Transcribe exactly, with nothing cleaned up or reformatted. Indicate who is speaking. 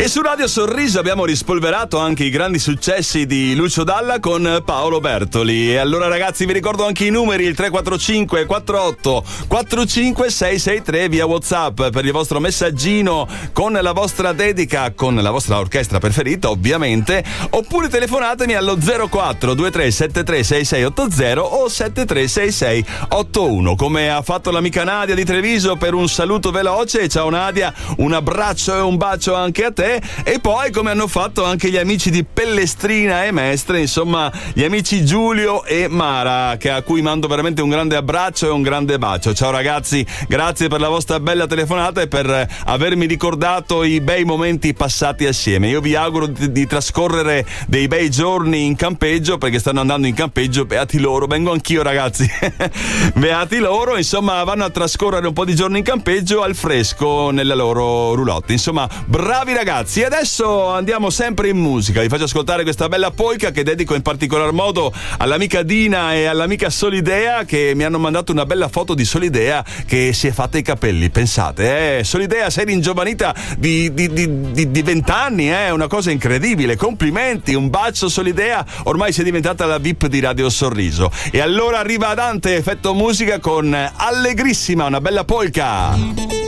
Speaker 1: E su Radio Sorriso abbiamo rispolverato anche i grandi successi di Lucio Dalla con Paolo Bertoli. E allora ragazzi vi ricordo anche i numeri, il tre quattro cinque quattro otto quattro cinque sei sei tre via WhatsApp per il vostro messaggino con la vostra dedica, con la vostra orchestra preferita ovviamente, oppure telefonatemi allo zero quattro due tre sette tre sei sei otto zero o sette tre sei sei otto uno, come ha fatto l'amica Nadia di Treviso per un saluto veloce. Ciao Nadia, un abbraccio e un bacio anche a te. E poi come hanno fatto anche gli amici di Pellestrina e Mestre, insomma gli amici Giulio e Mara, che a cui mando veramente un grande abbraccio e un grande bacio. Ciao ragazzi, grazie per la vostra bella telefonata e per avermi ricordato i bei momenti passati assieme. Io vi auguro di, di trascorrere dei bei giorni in campeggio, perché stanno andando in campeggio, beati loro, vengo anch'io ragazzi. Beati loro, insomma vanno a trascorrere un po' di giorni in campeggio al fresco nella loro roulotte. Insomma bravi ragazzi. E adesso andiamo sempre in musica. Vi faccio ascoltare questa bella polka che dedico in particolar modo all'amica Dina e all'amica Solidea, che mi hanno mandato una bella foto di Solidea che si è fatta i capelli. Pensate, eh? Solidea, sei ringiovanita di, di, di, di, di vent'anni, eh? Una cosa incredibile. Complimenti, un bacio Solidea. Ormai sei diventata la V I P di Radio Sorriso. E allora arriva Dante, effetto musica con Allegrissima, una bella polka.